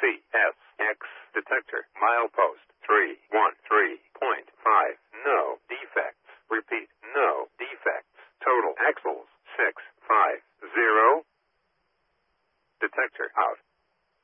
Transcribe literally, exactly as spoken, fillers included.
C S X detector. Milepost three one three point five. No defects. Repeat, no defects. Total axles six five zero. Detector out.